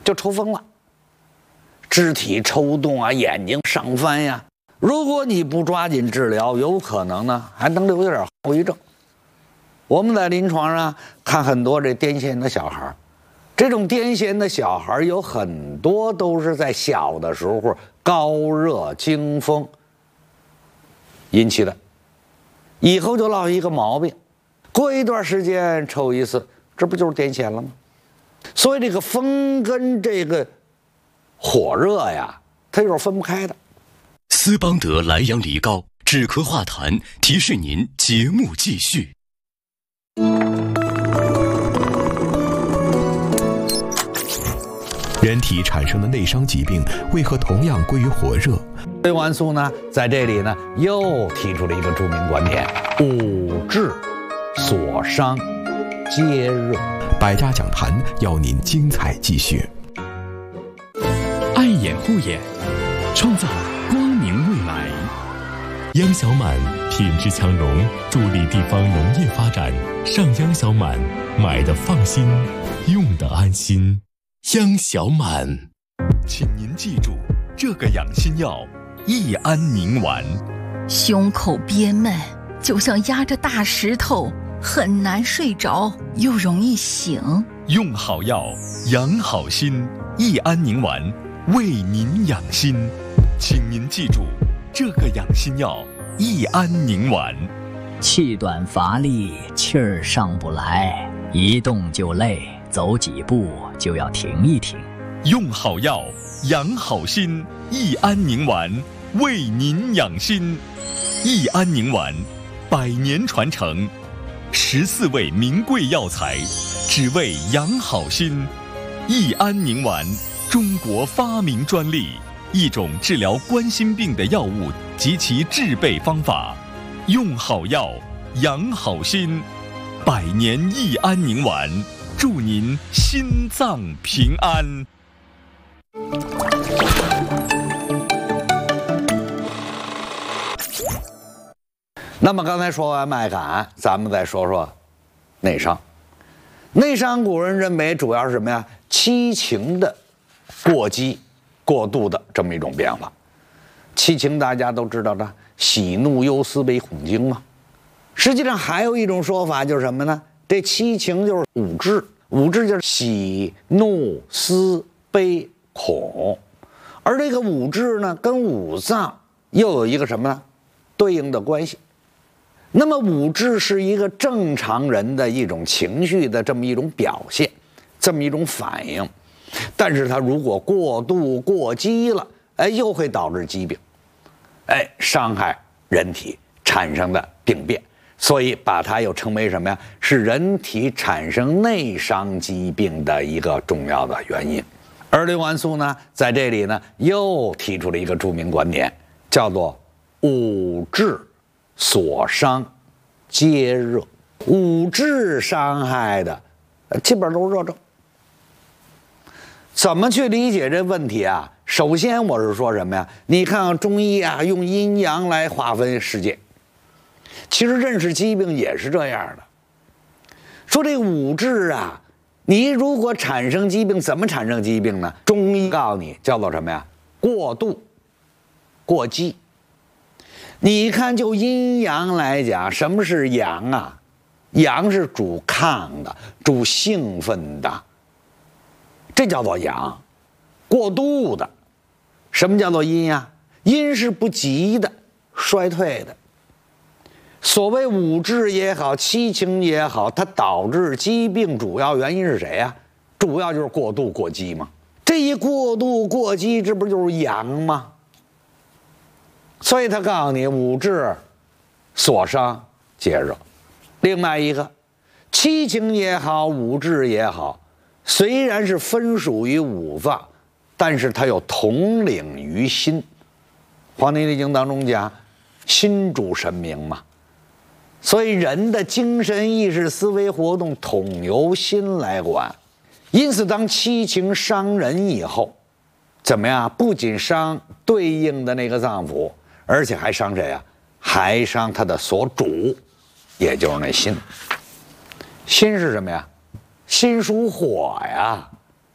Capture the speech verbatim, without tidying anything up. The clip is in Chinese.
就抽风了，肢体抽动啊，眼睛上翻呀。如果你不抓紧治疗，有可能呢还能留下点后遗症。我们在临床上看很多这癫痫的小孩，这种癫痫的小孩有很多都是在小的时候高热惊风引起的，以后就落一个毛病，过一段时间抽一次，这不就是癫痫了吗？所以这个风跟这个火热呀，它有点分不开的。 斯邦德莱阳梨膏止咳化痰，提示您节目继续。 人体产生的内伤疾病为何同样归于火热？ 维完素呢，在这里呢又提出了一个著名观点：五志所伤皆热。 百家讲坛要您精彩继续。 爱眼护眼，创造光明未来。央小满品质强融，助力地方农业发展。上央小满，买的放心，用的安心。央小满，请您记住这个养心药：益安宁丸。 胸口憋闷，就像压着大石头，很难睡着，又容易醒。 用好药，养好心。益安宁丸，为您养心。请您记住这个养心药：益安宁丸。 气短乏力，气儿上不来，一动就累，走几步就要停一停。 用好药，养好心。益安宁丸，为您养心。益安宁丸，百年传承，十四味名贵药材，只为养好心。益安宁丸，中国发明专利，一种治疗冠心病的药物及其制备方法。用好药，养好心。百年益安宁丸，祝您心脏平安。 那么刚才说完脉感，咱们再说说内伤。内伤古人认为主要是什么呀？七情的过激、过度的这么一种变化。七情大家都知道的，喜怒忧思悲恐惊嘛。实际上还有一种说法就是什么呢？这七情就是五志，五志就是喜怒思悲恐，而这个五志呢，跟五脏又有一个什么呢？对应的关系。那么五志是一个正常人的一种情绪的这么一种表现，这么一种反应，但是它如果过度过激了，哎，又会导致疾病，哎，伤害人体产生的病变，所以把它又称为什么呀？是人体产生内伤疾病的一个重要的原因。而刘完素呢，在这里呢又提出了一个著名观点，叫做五志所伤皆热。五志伤害的基本都是热症。怎么去理解这问题啊？首先我是说什么呀？你看看中医啊，用阴阳来划分世界，其实认识疾病也是这样的。说这五志啊，你如果产生疾病，怎么产生疾病呢？中医告诉你叫做什么呀？过度过激。你看就阴阳来讲，什么是阳啊？阳是主亢的，主兴奋的，这叫做阳。过度的。什么叫做阴呀？阴是不及的，衰退的。所谓五志也好，七情也好，它导致疾病主要原因是谁呀？主要就是过度过激嘛。这一过度过激，这不就是阳吗？所以他告诉你，五志所伤皆热。另外一个，七情也好，五志也好，虽然是分属于五脏，但是它又统领于心。《黄帝内经》当中讲，心主神明嘛，所以人的精神意识、思维活动统由心来管。因此，当七情伤人以后，怎么样？不仅伤对应的那个脏腑，而且还伤谁呀？还伤他的所主，也就是那心。心是什么呀？心属火呀。